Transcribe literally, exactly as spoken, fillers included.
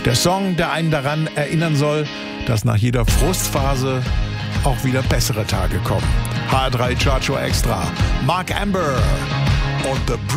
Der Song, der einen daran erinnern soll, dass nach jeder Frustphase auch wieder bessere Tage kommen. H R drei Chartshow Extra. Mark Amber und The